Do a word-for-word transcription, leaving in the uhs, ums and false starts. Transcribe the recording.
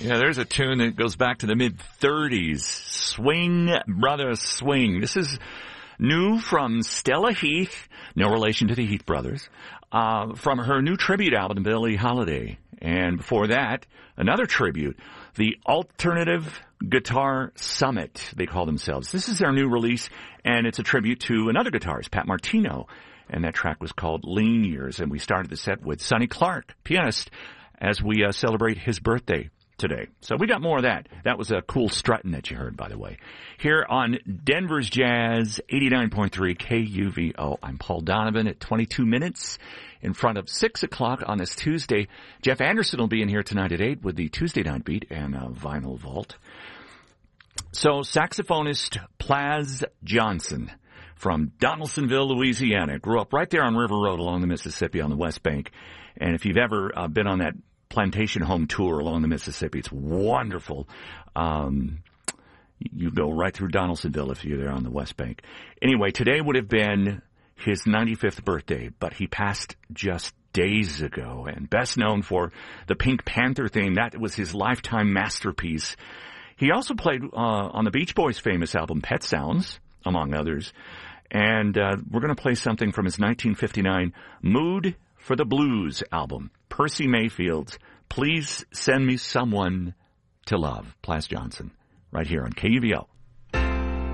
Yeah, there's a tune that goes back to the mid-thirties. Swing, Brother, Swing. This is new from Stella Heath, no relation to the Heath brothers, uh, from her new tribute album, Billie Holiday. And before that, another tribute, the Alternative Guitar Summit, they call themselves. This is their new release, and it's a tribute to another guitarist, Pat Martino. And that track was called Lean Years. And we started the set with Sonny Clark, pianist, as we uh, celebrate his birthday today. So we got more of that. That was a cool strutting that you heard, by the way. Here on Denver's Jazz, eighty-nine point three K U V O. I'm Paul Donovan at twenty-two minutes in front of six o'clock on this Tuesday. Jeff Anderson will be in here tonight at eight with the Tuesday Night Beat and uh, Vinyl Vault. So saxophonist Plaz Johnson from Donaldsonville, Louisiana, grew up right there on River Road along the Mississippi on the West Bank. And if you've ever uh, been on that plantation home tour along the Mississippi, it's wonderful. Um, you go right through Donaldsonville if you're there on the West Bank. Anyway, today would have been his ninety-fifth birthday, but he passed just days ago. And best known for the Pink Panther theme, that was his lifetime masterpiece. He also played uh, on the Beach Boys' famous album Pet Sounds, among others. And uh, we're going to play something from his nineteen fifty-nine Mood for the Blues album, Percy Mayfield's Please Send Me Someone to Love. Plaz Johnson, right here on K U V O.